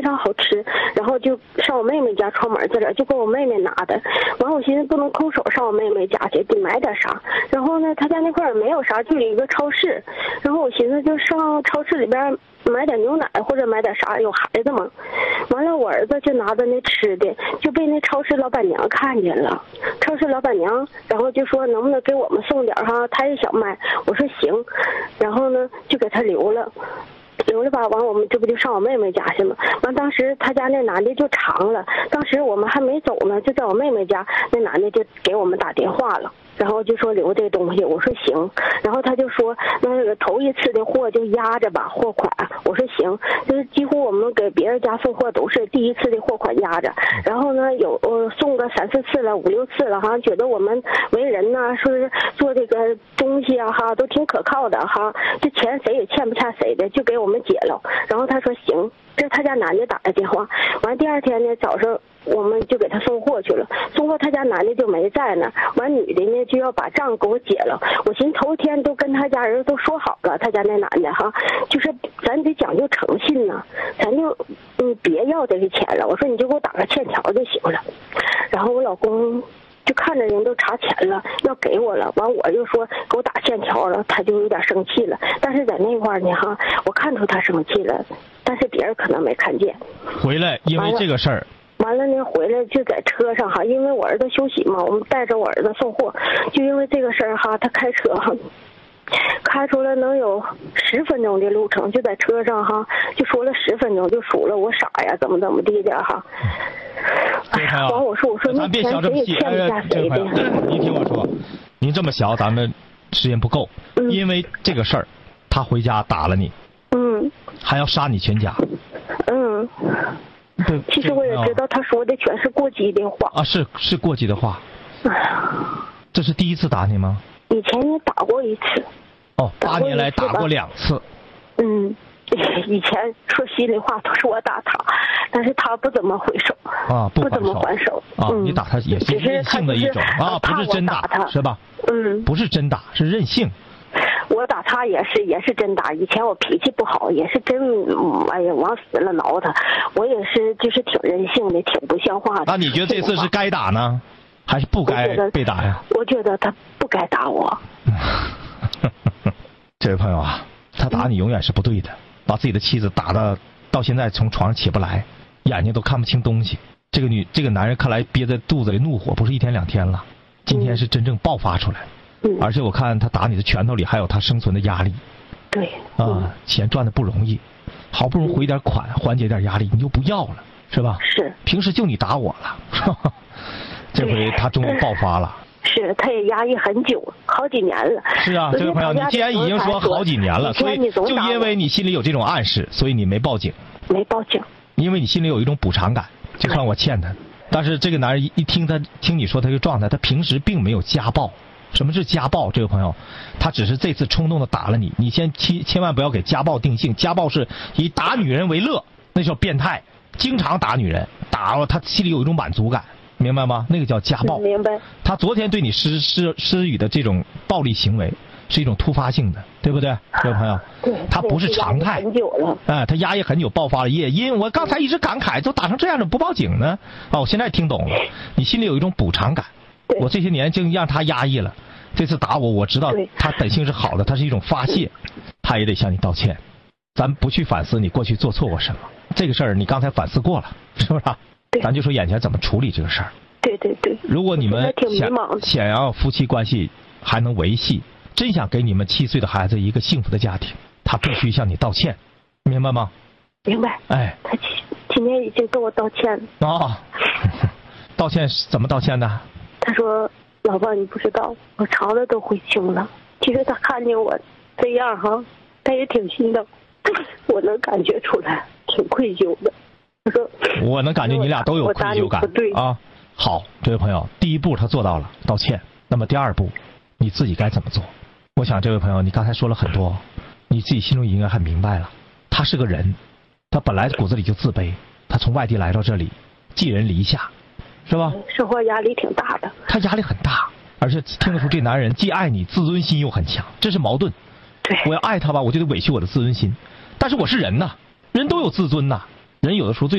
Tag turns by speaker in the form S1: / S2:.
S1: 常好吃，然后就上我妹妹家串门去了，就给我妹妹拿的。完我寻思不能空手上我妹妹家去，得买点啥。然后呢，他家那块儿没有啥，就有一个超市。然后我寻思就上超市里边买点牛奶或者买点啥，有孩子嘛。完了，我儿子就拿着那吃的，就被那超市老板娘看见了。超市老板娘，然后就说能不能给我们送点哈？他也想买。我说行，然后呢就给他留了。留了吧，完我们这不就上我妹妹家去吗？完当时他家那男的就长了，当时我们还没走呢，就在我妹妹家，那男的就给我们打电话了。然后就说留这东西，我说行。然后他就说那个头一次的货就压着吧，货款。我说行，就是几乎我们给别人家送货都是第一次的货款压着。然后呢，有送个3、4次了，5、6次了哈，觉得我们为人呢，说是做这个东西啊哈，都挺可靠的哈，这钱谁也欠不下谁的，就给我们结了。然后他说行，这是他家男的打的电话。完第二天呢早上。我们就给他送货去了，送货他家男的就没在呢，完女的呢就要把账给我结了。我寻思头天都跟他家人都说好了，他家那男的哈，就是咱得讲究诚信呢，咱就别要这个钱了。我说你就给我打个欠条就行了。然后我老公就看着人都查钱了，要给我了，完我就说给我打欠条了，他就有点生气了。但是在那块儿呢哈，我看出他生气了，但是别人可能没看见。
S2: 回来因为这个事儿。
S1: 完了呢，回来就在车上哈，因为我儿子休息嘛，我们带着我儿子送货，就因为这个事儿哈，他开车哈，开出来能有10分钟的路程，就在车上哈，就说了10分钟，就数了我傻呀，怎么地的哈。完我说那钱谁也欠不下谁的。
S2: 您听我说，您这么小，咱们时间不够，因为这个事儿，他回家打了你，还要杀你全家。对，
S1: 其实我也知道他说的全是过激的话
S2: 啊，是过激的话。这是第一次打你吗？
S1: 以前也打过一次。
S2: 哦，8年来打过2次。
S1: 以前说心里话都是我打他，但是他不怎么回手
S2: 啊，
S1: 不怎么还手
S2: 啊。你打他也是任性的一种啊，不是真打他是吧？不是真打，是任性。
S1: 我打他也是真打，以前我脾气不好，也是真哎呀往死了挠他，我也是就是挺任性的，挺不像话的。
S2: 那你觉得这次是该打呢，还是不该被打呀？
S1: 我觉得他不该打我。
S2: 这位朋友啊，他打你永远是不对的，把自己的妻子打到现在从床上起不来，眼睛都看不清东西。这个男人看来憋在肚子里怒火不是1天2天了，今天是真正爆发出来。而且我看他打你的拳头里还有他生存的压力。
S1: 对。
S2: 钱赚的不容易，好不容易回点款缓解点压力，你就不要了，是吧？
S1: 是。
S2: 平时就你打我了，这回他终于爆发了。
S1: 是，他也压抑很久，好几年了。
S2: 是啊，这位朋友，你既然已经说好几年了，所以就因为你心里有这种暗示，所以你没报警。
S1: 没报警。
S2: 因为你心里有一种补偿感，就看我欠他。但是这个男人一听你说他这个状态，他平时并没有家暴。什么是家暴？这位朋友，他只是这次冲动的打了你，你千万不要给家暴定性。家暴是以打女人为乐，那叫变态，经常打女人，打了他心里有一种满足感，明白吗？那个叫家暴。
S1: 明白。
S2: 他昨天对你施予的这种暴力行为是一种突发性的，对不对，这位朋友？
S1: 对。
S2: 他不是常态。
S1: 很久了。
S2: 他压抑很久，爆发了也因我刚才一直感慨，都打成这样，怎么不报警呢？我现在听懂了，你心里有一种补偿感。我这些年就让他压抑了，这次打我知道他本性是好的，他是一种发泄，他也得向你道歉。咱不去反思你过去做错过什么，这个事儿你刚才反思过了，是不是？咱就说眼前怎么处理这个事儿。
S1: 对。
S2: 如果你们想要夫妻关系还能维系，真想给你们7岁的孩子一个幸福的家庭，他必须向你道歉，明白吗？
S1: 明白。他今天已经跟我道歉了。
S2: 道歉怎么道歉的？
S1: 他说：“老婆，你不知道，我肠子都悔青了。其实他看见我这样哈，他也挺心疼，我能感觉出来，挺愧疚的。”他说：“
S2: 我能感觉你俩都有愧疚感啊。”好，这位朋友，第一步他做到了道歉，那么第2步，你自己该怎么做？我想这位朋友，你刚才说了很多，你自己心中应该很明白了。他是个人，他本来骨子里就自卑，他从外地来到这里，寄人篱下。是吧？
S1: 生活压力挺大的。
S2: 他压力很大，而且听得出这男人既爱你，自尊心又很强，这是矛盾。
S1: 对。
S2: 我要爱他吧，我就得委屈我的自尊心，但是我是人呐，人都有自尊呐，人有的时候最